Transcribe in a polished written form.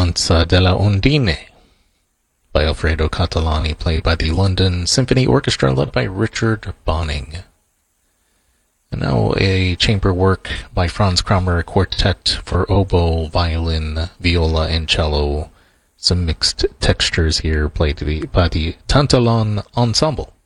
Danza della Undine by Alfredo Catalani, played by the London Symphony Orchestra led by Richard Bonning. And now a chamber work by Franz Kramer Quartet for oboe, violin, viola, and cello. Some mixed textures here, played by the Tantalon Ensemble.